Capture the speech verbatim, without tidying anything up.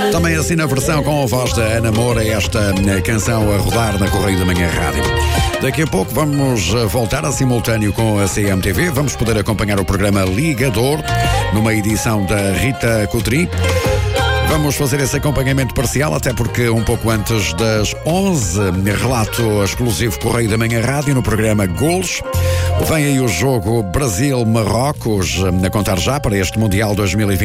Também assim na versão com a voz da Ana Moura, esta canção a rodar na Correio da Manhã Rádio. Daqui a pouco vamos voltar a simultâneo com a C M T V. Vamos poder acompanhar o programa Ligador, numa edição da Rita Coutrinho. Vamos fazer esse acompanhamento parcial, até porque um pouco antes das onze, relato exclusivo Correio da Manhã Rádio no programa Golos. Vem aí o jogo Brasil-Marrocos a contar já para este Mundial dois mil e vinte.